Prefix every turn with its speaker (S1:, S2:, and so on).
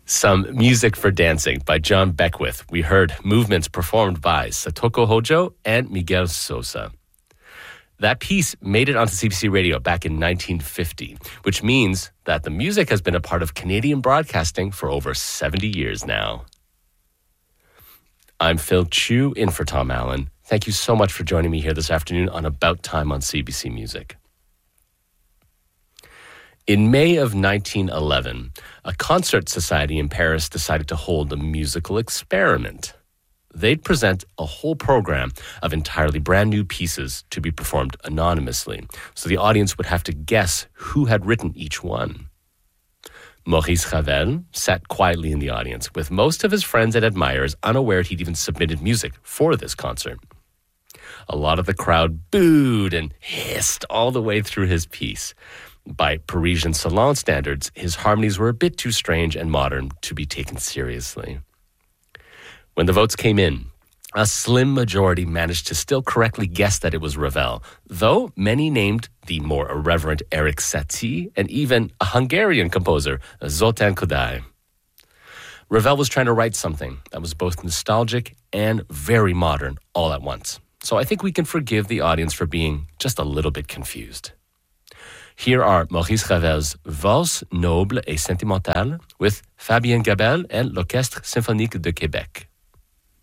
S1: Some music for dancing by John Beckwith. We heard movements performed by Satoko Hojo and Miguel Sosa. That piece made it onto CBC Radio back in 1950, which means that the music has been a part of Canadian broadcasting for over 70 years now. I'm Phil Chu, in for Tom Allen. Thank you so much for joining me here this afternoon on About Time on CBC Music. In May of 1911, a concert society in Paris decided to hold a musical experiment. They'd present a whole program of entirely brand new pieces to be performed anonymously, so the audience would have to guess who had written each one. Maurice Ravel sat quietly in the audience, with most of his friends and admirers unaware he'd even submitted music for this concert. A lot of the crowd booed and hissed all the way through his piece. By Parisian salon standards, his harmonies were a bit too strange and modern to be taken seriously. When the votes came in, a slim majority managed to still correctly guess that it was Ravel, though many named the more irreverent Erik Satie and even a Hungarian composer, Zoltán Kodály. Ravel was trying to write something that was both nostalgic and very modern all at once. So I think we can forgive the audience for being just a little bit confused. Here are Maurice Ravel's Valse noble et sentimentale with Fabien Gabel and l'Orchestre Symphonique de Québec.